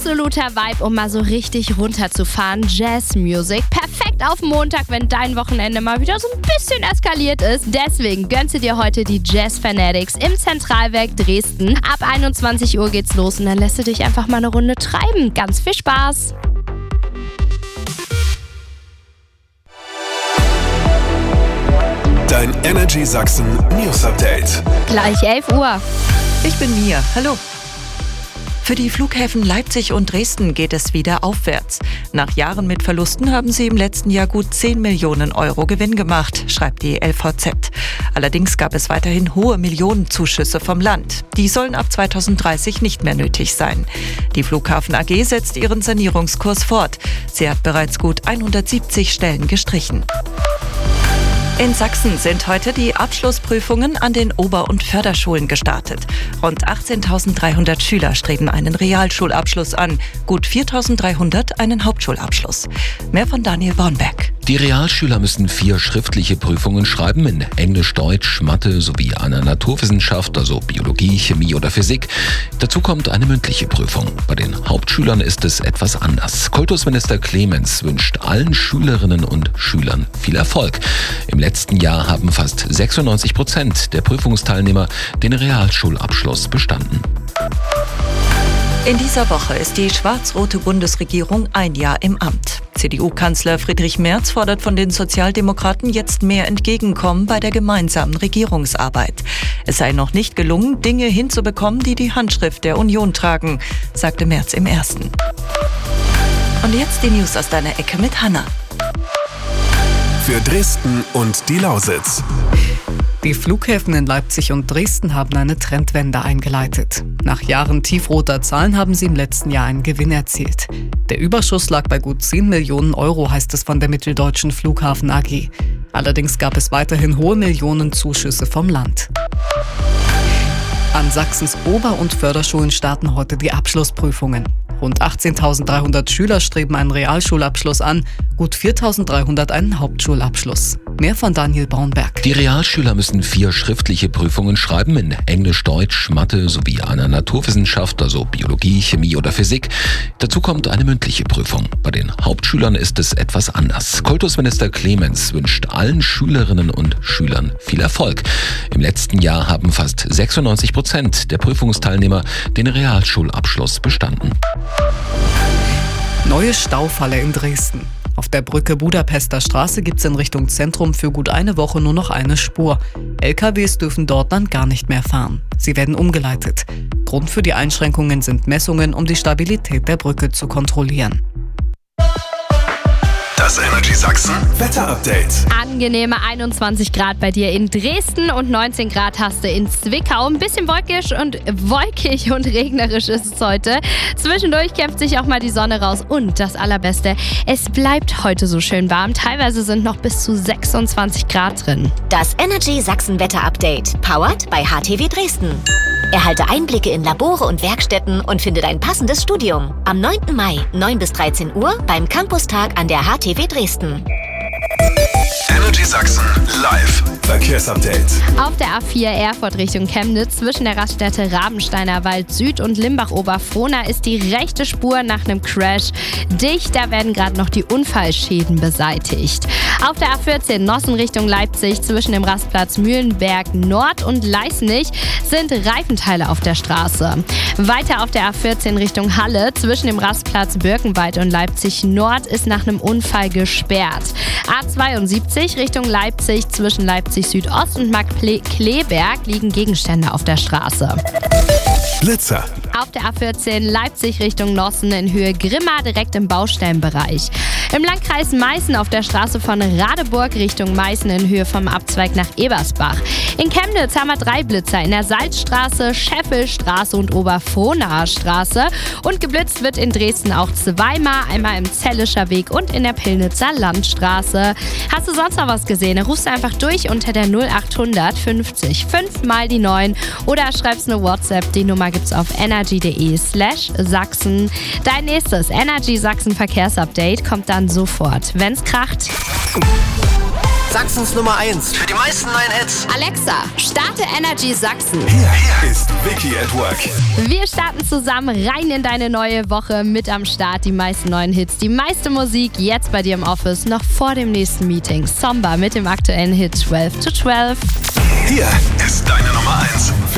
absoluter Vibe, um mal so richtig runterzufahren. Jazzmusik. Perfekt auf Montag, wenn dein Wochenende mal wieder so ein bisschen eskaliert ist. Deswegen gönnst du dir heute die Jazz Fanatics im Zentralwerk Dresden. Ab 21 Uhr geht's los und dann lässt du dich einfach mal eine Runde treiben. Ganz viel Spaß! Dein Energy Sachsen News Update. Gleich 11 Uhr. Ich bin Mia. Hallo. Für die Flughäfen Leipzig und Dresden geht es wieder aufwärts. Nach Jahren mit Verlusten haben sie im letzten Jahr gut 10 Millionen Euro Gewinn gemacht, schreibt die LVZ. Allerdings gab es weiterhin hohe Millionenzuschüsse vom Land. Die sollen ab 2030 nicht mehr nötig sein. Die Flughafen AG setzt ihren Sanierungskurs fort. Sie hat bereits gut 170 Stellen gestrichen. In Sachsen sind heute die Abschlussprüfungen an den Ober- und Förderschulen gestartet. Rund 18.300 Schüler streben einen Realschulabschluss an, gut 4.300 einen Hauptschulabschluss. Mehr von Daniel Bornberg. Die Realschüler müssen 4 schriftliche Prüfungen schreiben in Englisch, Deutsch, Mathe sowie einer Naturwissenschaft, also Biologie, Chemie oder Physik. Dazu kommt eine mündliche Prüfung. Bei den Hauptschülern ist es etwas anders. Kultusminister Clemens wünscht allen Schülerinnen und Schülern viel Erfolg. Im letzten Jahr haben fast 96% der Prüfungsteilnehmer den Realschulabschluss bestanden. In dieser Woche ist die schwarz-rote Bundesregierung ein Jahr im Amt. CDU-Kanzler Friedrich Merz fordert von den Sozialdemokraten jetzt mehr Entgegenkommen bei der gemeinsamen Regierungsarbeit. Es sei noch nicht gelungen, Dinge hinzubekommen, die die Handschrift der Union tragen, sagte Merz im Ersten. Und jetzt die News aus deiner Ecke mit Hanna. Für Dresden und die Lausitz. Die Flughäfen in Leipzig und Dresden haben eine Trendwende eingeleitet. Nach Jahren tiefroter Zahlen haben sie im letzten Jahr einen Gewinn erzielt. Der Überschuss lag bei gut 10 Millionen Euro, heißt es von der Mitteldeutschen Flughafen AG. Allerdings gab es weiterhin hohe Millionenzuschüsse vom Land. An Sachsens Ober- und Förderschulen starten heute die Abschlussprüfungen. Rund 18.300 Schüler streben einen Realschulabschluss an, gut 4.300 einen Hauptschulabschluss. Mehr von Daniel Bornberg. Die Realschüler müssen 4 schriftliche Prüfungen schreiben in Englisch, Deutsch, Mathe sowie einer Naturwissenschaft, also Biologie, Chemie oder Physik. Dazu kommt eine mündliche Prüfung. Bei den Hauptschülern ist es etwas anders. Kultusminister Clemens wünscht allen Schülerinnen und Schülern viel Erfolg. Im letzten Jahr haben fast 96% der Prüfungsteilnehmer den Realschulabschluss bestanden. Neue Staufalle in Dresden. Auf der Brücke Budapester Straße gibt es in Richtung Zentrum für gut eine Woche nur noch eine Spur. LKWs dürfen dort dann gar nicht mehr fahren. Sie werden umgeleitet. Grund für die Einschränkungen sind Messungen, um die Stabilität der Brücke zu kontrollieren. Das Energy Sachsen Wetter Update. Angenehme 21 Grad bei dir in Dresden und 19 Grad hast du in Zwickau. Ein bisschen wolkig und regnerisch ist es heute. Zwischendurch kämpft sich auch mal die Sonne raus. Und das Allerbeste, es bleibt heute so schön warm. Teilweise sind noch bis zu 26 Grad drin. Das Energy Sachsen Wetter Update, powered by HTW Dresden. Erhalte Einblicke in Labore und Werkstätten und finde dein passendes Studium. Am 9. Mai, 9 bis 13 Uhr beim Campustag an der HTW Dresden. Energy Sachsen live Verkehrsupdate. Auf der A4 Erfurt Richtung Chemnitz zwischen der Raststätte Rabensteiner Wald Süd und Limbach-Oberfrohna ist die rechte Spur nach einem Crash dicht. Da werden gerade noch die Unfallschäden beseitigt. Auf der A14 Nossen Richtung Leipzig zwischen dem Rastplatz Mühlenberg Nord und Leißnich sind Reifenteile auf der Straße. Weiter auf der A14 Richtung Halle zwischen dem Rastplatz Birkenwald und Leipzig Nord ist nach einem Unfall gesperrt. A72 Richtung Leipzig zwischen Leipzig Südost und Markkleeberg liegen Gegenstände auf der Straße. Blitzer. Auf der A14 Leipzig Richtung Nossen in Höhe Grimma direkt im Baustellenbereich. Im Landkreis Meißen auf der Straße von Radeburg Richtung Meißen in Höhe vom Abzweig nach Ebersbach. In Chemnitz haben wir 3 Blitzer in der Salzstraße, Scheffelstraße und Oberfrohnaer Straße. Und geblitzt wird in Dresden auch zweimal, einmal im Zellischer Weg und in der Pillnitzer Landstraße. Hast du sonst noch was gesehen? Dann rufst du einfach durch unter der 0800 50 5 mal die 9 oder schreibst eine WhatsApp. Die Nummer gibt's auf energy.de/Sachsen. Dein nächstes Energy Sachsen Verkehrsupdate kommt dann sofort, wenn's kracht. Sachsens Nummer 1 für die meisten neuen Hits. Alexa, starte Energy Sachsen. Hier ist Vicky at Work. Wir starten zusammen rein in deine neue Woche. Mit am Start die meisten neuen Hits, die meiste Musik jetzt bei dir im Office, noch vor dem nächsten Meeting. Somba mit dem aktuellen Hit 12 to 12. Hier ist deine Nummer 1